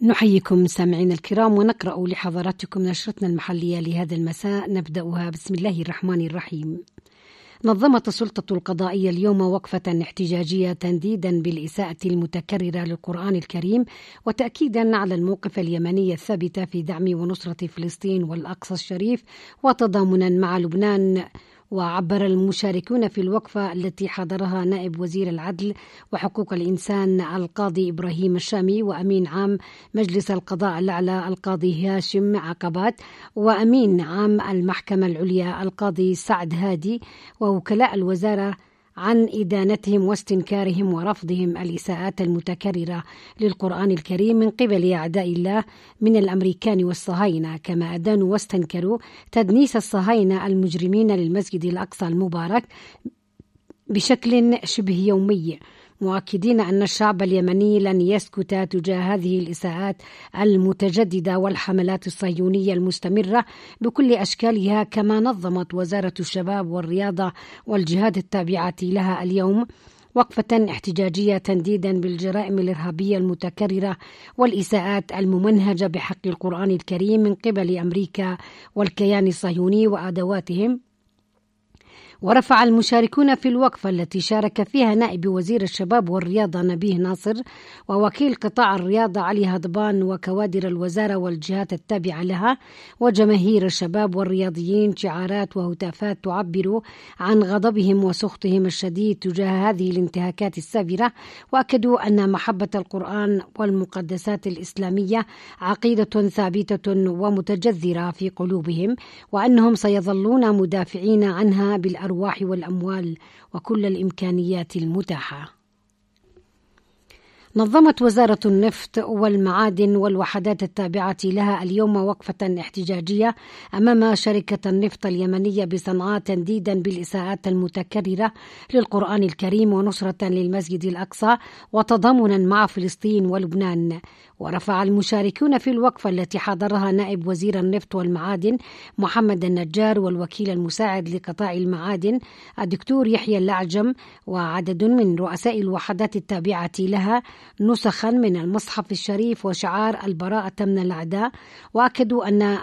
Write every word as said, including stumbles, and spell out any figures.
نحييكم سامعين الكرام ونقرأ لحضراتكم نشرتنا المحلية لهذا المساء. نبدأها بسم الله الرحمن الرحيم. نظمت السلطة القضائية اليوم وقفة احتجاجية تنديدا بالإساءة المتكررة للقرآن الكريم وتأكيدا على الموقف اليمني الثابت في دعم ونصرة فلسطين والأقصى الشريف وتضامنا مع لبنان. وعبر المشاركون في الوقفة التي حضرها نائب وزير العدل وحقوق الإنسان القاضي إبراهيم الشامي وأمين عام مجلس القضاء الأعلى القاضي هاشم عقبات وأمين عام المحكمة العليا القاضي سعد هادي ووكلاء الوزارة عن إدانتهم واستنكارهم ورفضهم الإساءات المتكررة للقرآن الكريم من قبل أعداء الله من الأمريكان والصهاينة، كما أدانوا واستنكروا تدنيس الصهاينة المجرمين للمسجد الأقصى المبارك بشكل شبه يومي، مؤكدين أن الشعب اليمني لن يسكت تجاه هذه الإساءات المتجددة والحملات الصهيونية المستمرة بكل أشكالها. كما نظمت وزارة الشباب والرياضة والجهات التابعة لها اليوم وقفة احتجاجية تنديدا بالجرائم الإرهابية المتكررة والإساءات الممنهجة بحق القرآن الكريم من قبل أمريكا والكيان الصهيوني وأدواتهم. ورفع المشاركون في الوقفة التي شارك فيها نائب وزير الشباب والرياضة نبيه ناصر ووكيل قطاع الرياضة علي هضبان وكوادر الوزارة والجهات التابعة لها وجماهير الشباب والرياضيين شعارات وهتافات تعبر عن غضبهم وسخطهم الشديد تجاه هذه الانتهاكات السافرة، وأكدوا أن محبة القرآن والمقدسات الإسلامية عقيدة ثابتة ومتجذرة في قلوبهم، وأنهم سيظلون مدافعين عنها بالأرواح الأرواح والأموال وكل الإمكانيات المتاحة. نظمت وزارة النفط والمعادن والوحدات التابعة لها اليوم وقفة احتجاجية أمام شركة النفط اليمنية بصنعاء تنديدا بالإساءات المتكررة للقرآن الكريم ونصرة للمسجد الأقصى وتضامنا مع فلسطين ولبنان. ورفع المشاركون في الوقفة التي حضرها نائب وزير النفط والمعادن محمد النجار والوكيل المساعد لقطاع المعادن الدكتور يحيى الأعجم وعدد من رؤساء الوحدات التابعة لها نسخا من المصحف الشريف وشعار البراءة من الأعداء، وأكدوا أن